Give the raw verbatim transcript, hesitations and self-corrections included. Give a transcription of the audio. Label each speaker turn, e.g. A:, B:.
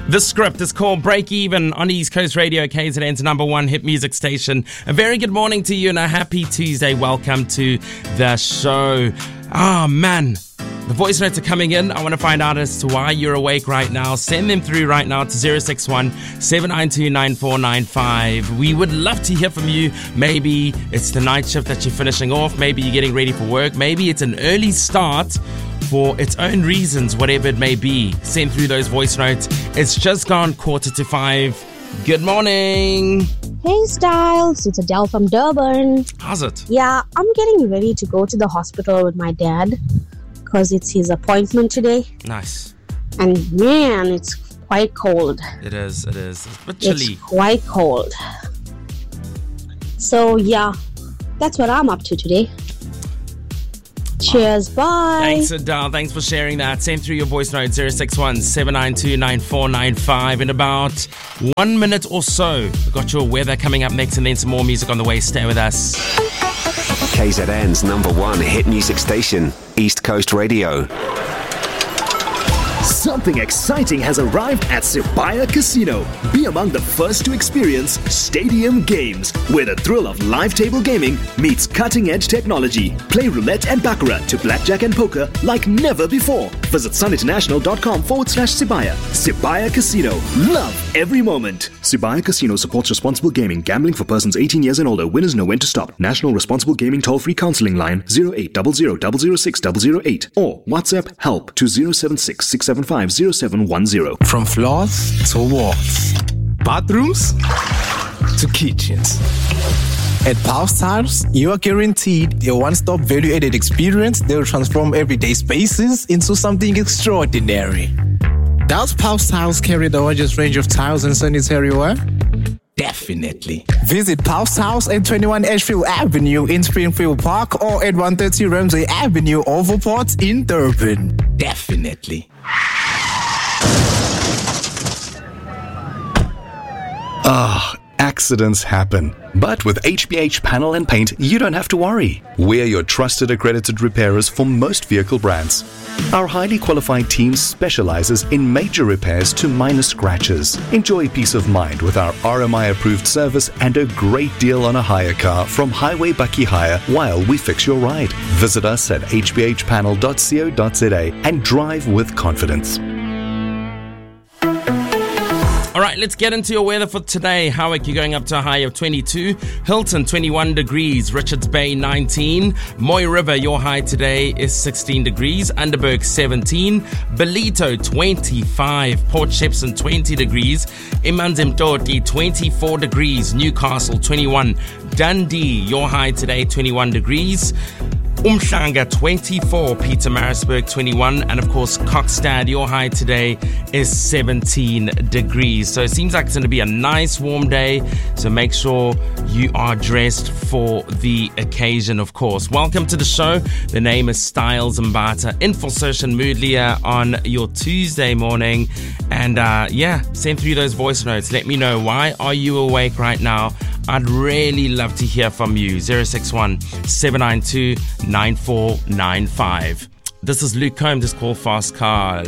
A: The script is called Break Even on East Coast Radio, K Z N's number one hit music station. A very good morning to you and a happy Tuesday. Welcome to the show. Ah, oh, man. The voice notes are coming in. I want to find out as to why you're awake right now. Send them through right now to zero six one, seven nine two, nine four nine five. We would love to hear from you. Maybe it's the night shift that you're finishing off. Maybe you're getting ready for work. Maybe it's an early start for its own reasons, whatever it may be. Send through those voice notes. It's just gone quarter to five. Good morning.
B: Hey Styles, it's Adele from Durban.
A: How's it?
B: Yeah, I'm getting ready to go to the hospital with my dad because it's his appointment today.
A: Nice.
B: And man, it's quite cold.
A: It is, it is. It's a bit chilly.
B: It's quite cold. So yeah, that's what I'm up to today. Cheers, bye.
A: Thanks, Adele. Thanks for sharing that. Send through your voice note, zero six one, seven nine two, nine four nine five. In about one minute or so, we've got your weather coming up next and then some more music on the way. Stay with us.
C: K Z N's number one hit music station, East Coast Radio.
D: Something exciting has arrived at Sibaya Casino. Be among the first to experience Stadium Games, where the thrill of live table gaming meets cutting-edge technology. Play roulette and baccarat to blackjack and poker like never before. Visit suninternational.com forward slash Sibaya. Sibaya Casino. Love every moment. Sibaya Casino supports responsible gaming. Gambling for persons eighteen years and older. Winners know when to stop. National Responsible Gaming Toll-Free Counseling Line zero eight zero zero, zero zero six, zero zero eight or WhatsApp help to zero seven six, six seven five, zero seven one zero.
E: From floors to walls, bathrooms to kitchens. At Pulse Tiles, you are guaranteed a one-stop value-added experience that will transform everyday spaces into something extraordinary. Does Pulse Tiles carry the largest range of tiles and sanitary ware? Definitely. Visit Pulse Tiles at twenty-one Ashfield Avenue in Springfield Park or at one thirty Ramsey Avenue, Overport in Durban. Definitely.
F: Ah, accidents happen. But with H B H Panel and Paint, you don't have to worry. We're your trusted accredited repairers for most vehicle brands. Our highly qualified team specializes in major repairs to minor scratches. Enjoy peace of mind with our R M I-approved service and a great deal on a hire car from Highway Bucky Hire while we fix your ride. Visit us at h b h panel dot co dot z a and drive with confidence.
A: All right, let's get into your weather for today. Howick, you're going up to a high of twenty-two. Hilton, twenty-one degrees. Richards Bay, nineteen. Moy River, your high today is sixteen degrees. Underberg, seventeen. Belito, twenty-five. Port Shepstone, twenty degrees. Imanzimtoti, twenty-four degrees. Newcastle, twenty-one. Dundee, your high today, twenty-one degrees. Umhlanga, twenty-four. Pietermaritzburg, twenty-one. And of course, Kokstad, your high today is seventeen degrees. So it seems like it's going to be a nice warm day. So make sure you are dressed for the occasion, of course. Welcome to the show. The name is Styles Mbata, in for Social Moodlier on your Tuesday morning. And uh, yeah, send through those voice notes. Let me know, why are you awake right now? I'd really love to hear from you. zero six one, seven nine two, nine four nine five. This is Luke Combs. It's called Fast Cars.